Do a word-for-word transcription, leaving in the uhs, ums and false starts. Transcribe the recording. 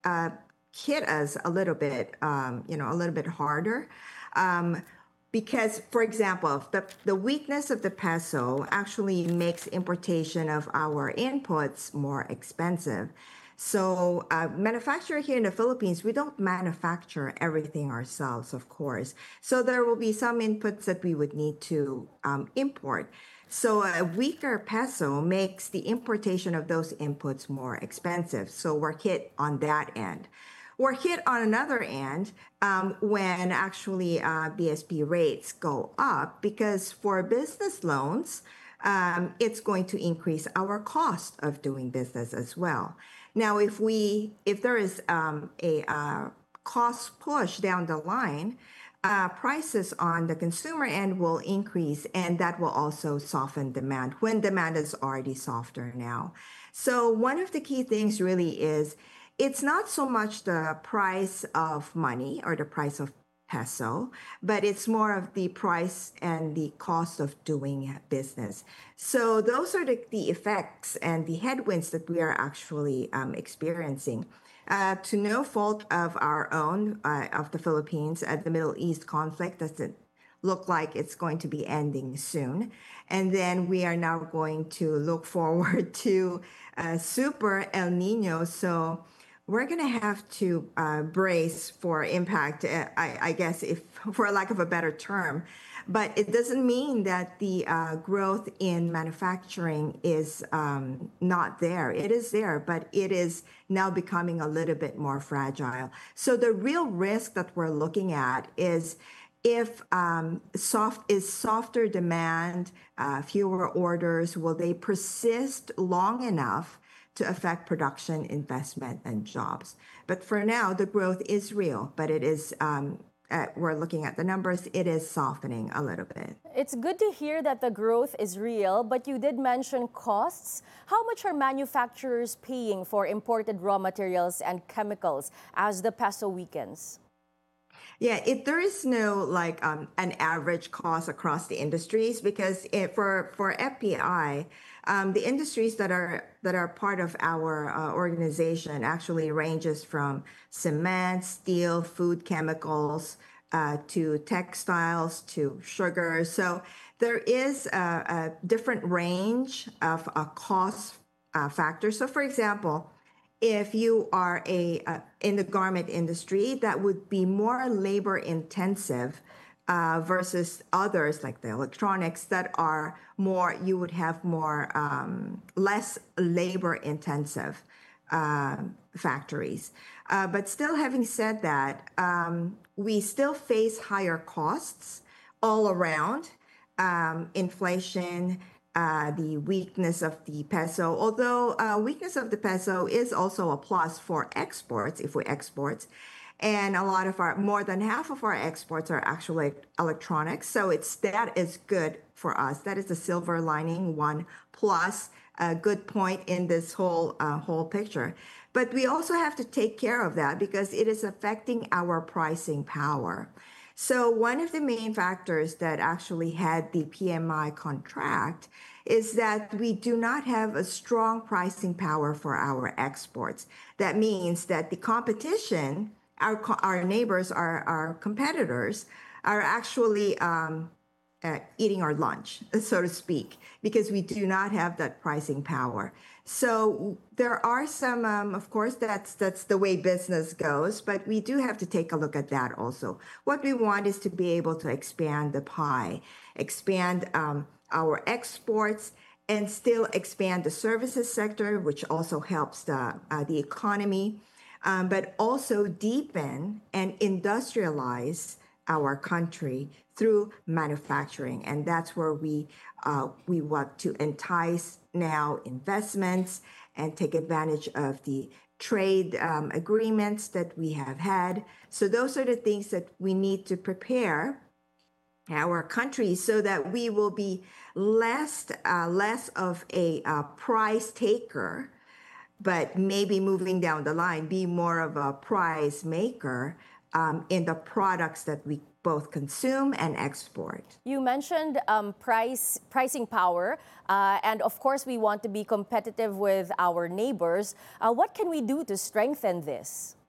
uh, hit us a little bit, um, you know, a little bit harder. Um, because, for example, the, the weakness of the peso actually makes importation of our inputs more expensive. So, uh, manufacturer here in the Philippines, we don't manufacture everything ourselves, of course. So, there will be some inputs that we would need to um, import. So, a weaker peso makes the importation of those inputs more expensive. So, we're hit on that end. We're hit on another end um, when actually uh, B S P rates go up because for business loans, um, it's going to increase our cost of doing business as well. Now, if we if there is um, a uh, cost push down the line, uh, prices on the consumer end will increase, and that will also soften demand when demand is already softer now. So, one of the key things really is it's not so much the price of money or the price of peso, but it's more of the price and the cost of doing business. So those are the, the effects and the headwinds that we are actually um, experiencing. Uh, to no fault of our own, uh, of the Philippines, uh, the Middle East conflict doesn't look like it's going to be ending soon. And then we are now going to look forward to uh, super El Nino. So we're going to have to uh, brace for impact, uh, I, I guess, if for lack of a better term. But it doesn't mean that the uh, growth in manufacturing is um, not there. It is there, but it is now becoming a little bit more fragile. So the real risk that we're looking at is if um, soft is softer demand, uh, fewer orders, will they persist long enough to affect production, investment, and jobs? But for now, the growth is real, but it is, um, uh, we're looking at the numbers, it is softening a little bit. It's good to hear that the growth is real, but you did mention costs. How much are manufacturers paying for imported raw materials and chemicals as the peso weakens? Yeah, it, there is no like um, an average cost across the industries because it, for for F P I, um, the industries that are that are part of our uh, organization actually ranges from cement, steel, food, chemicals, uh, to textiles, to sugar. So there is a, a different range of uh, cost uh, factors. So, for example, if you are a uh, in the garment industry, that would be more labor intensive uh, versus others like the electronics that are more, you would have more um, less labor intensive uh, factories. Uh, but still, having said that, um, we still face higher costs all around, um, inflation, uh, the weakness of the peso. Although uh, weakness of the peso is also a plus for exports if we export, and a lot of our more than half of our exports are actually electronics. So it's that is good for us. That is the silver lining, one plus a good point in this whole uh, whole picture. But we also have to take care of that because it is affecting our pricing power. So, one of the main factors that actually had the P M I contract is that we do not have a strong pricing power for our exports. That means that the competition, our, our neighbors, our, our competitors, are actually um, uh, eating our lunch, so to speak, because we do not have that pricing power. So there are some, um, of course, that's that's the way business goes, but we do have to take a look at that also. What we want is to be able to expand the pie, expand um, our exports, and still expand the services sector, which also helps the uh, the economy, um, but also deepen and industrialize our country through manufacturing, and that's where we uh, we want to entice now investments and take advantage of the trade um, agreements that we have had. So those are the things that we need to prepare our country so that we will be less uh, less of a uh, price taker, but maybe moving down the line, be more of a prize maker um, in the products that we both consume and export. You mentioned um, price pricing power, uh, and of course, we want to be competitive with our neighbors. Uh, what can we do to strengthen this?